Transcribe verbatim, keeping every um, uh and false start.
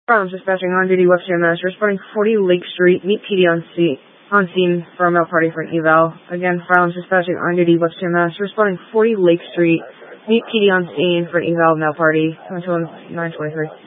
Problems dispatching on duty Webster Mass, responding forty Lake Street, meet P D on scene, on scene for a mail party for an eval. Again, problems dispatching on duty Webster Mass, responding forty Lake Street, meet P D on scene for an eval mail party, until nine twenty-three.